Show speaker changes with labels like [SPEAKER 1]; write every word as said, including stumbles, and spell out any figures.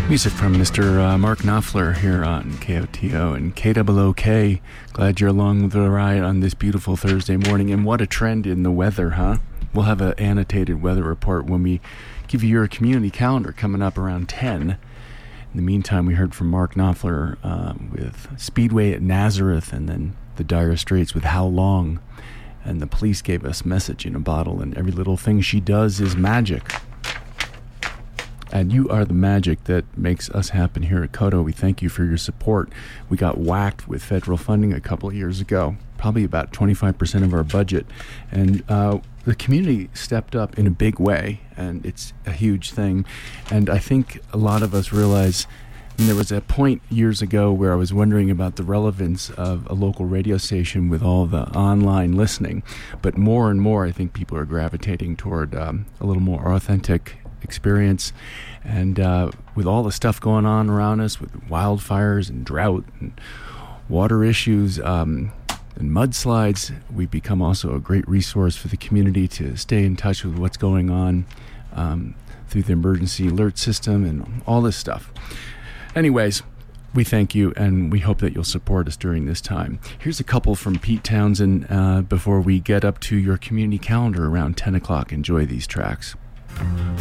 [SPEAKER 1] Music from Mister Uh, Mark Knopfler here on K O T O and K O O K. Glad you're along the ride on this beautiful Thursday morning. And what a trend in the weather, huh? We'll have an annotated weather report when we give you your community calendar coming up around ten. In the meantime, we heard from Mark Knopfler uh, with Speedway at Nazareth, and then the Dire Straits with How Long. And the police gave us Message in a Bottle, and every little thing she does is magic. And you are the magic that makes us happen here at Koto. We thank you for your support. We got whacked with federal funding a couple of years ago, probably about twenty-five percent of our budget. And uh, the community stepped up in a big way, and it's a huge thing. And I think a lot of us realize, and there was a point years ago where I was wondering about the relevance of a local radio station with all the online listening. But more and more, I think people are gravitating toward um, a little more authentic experience. And uh, with all the stuff going on around us, with wildfires and drought and water issues um, and mudslides, we've become also a great resource for the community to stay in touch with what's going on um, through the emergency alert system and all this stuff. Anyways, we thank you, and we hope that you'll support us during this time. Here's a couple from Pete Townsend uh, before we get up to your community calendar around ten o'clock. Enjoy these tracks.